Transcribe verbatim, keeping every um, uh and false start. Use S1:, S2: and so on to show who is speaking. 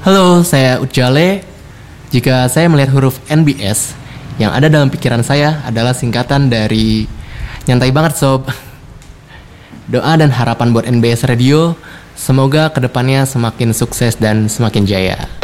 S1: Halo, saya Ujale. Jika saya melihat huruf N B S, yang ada dalam pikiran saya adalah singkatan dari nyantai banget sob. Doa dan harapan buat N B S Radio, semoga kedepannya semakin sukses dan semakin jaya.